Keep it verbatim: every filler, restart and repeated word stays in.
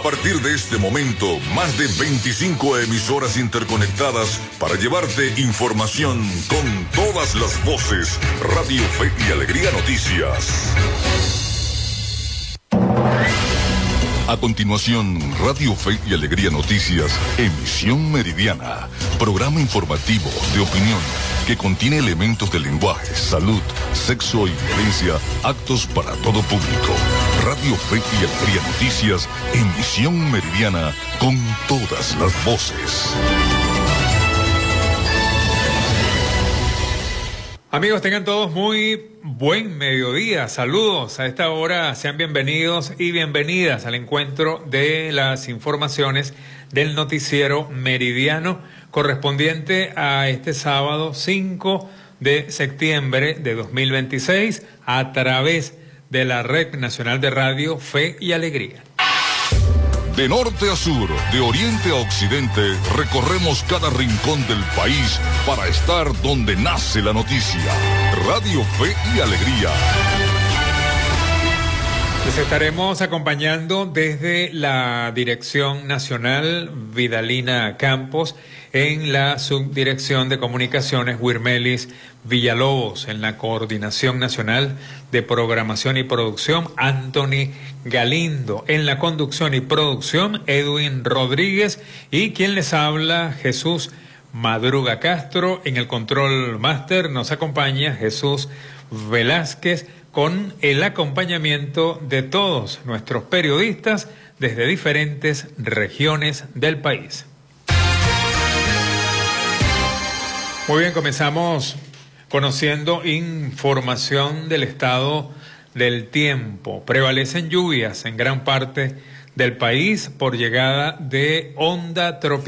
partir de este momento, más de veinticinco emisoras interconectadas para llevarte información con todas las voces. Radio Fe y Alegría Noticias. A continuación, Radio Fe y Alegría Noticias, emisión meridiana, programa informativo de opinión que contiene elementos de lenguaje, salud, sexo y violencia, actos para todo público. Radio Fe y Alegría Noticias, emisión meridiana con todas las voces. Amigos, tengan todos muy buen mediodía. Saludos a esta hora. Sean bienvenidos y bienvenidas al encuentro de las informaciones del noticiero meridiano correspondiente a este sábado cinco de septiembre de dos mil veintiséis a través de la Red Nacional de Radio Fe y Alegría. De norte a sur, de oriente a occidente, recorremos cada rincón del país para estar donde nace la noticia. Radio Fe y Alegría. Les estaremos acompañando desde la Dirección Nacional Vidalina Campos, en la Subdirección de Comunicaciones Wirmelis Villalobos, en la Coordinación Nacional de Programación y Producción Anthony Galindo, en la conducción y producción Edwin Rodríguez y quien les habla Jesús Madruga Castro. En el control máster nos acompaña Jesús Velázquez con el acompañamiento de todos nuestros periodistas desde diferentes regiones del país. Muy bien, comenzamos conociendo información del estado del tiempo. Prevalecen lluvias en gran parte del país por llegada de onda tropical.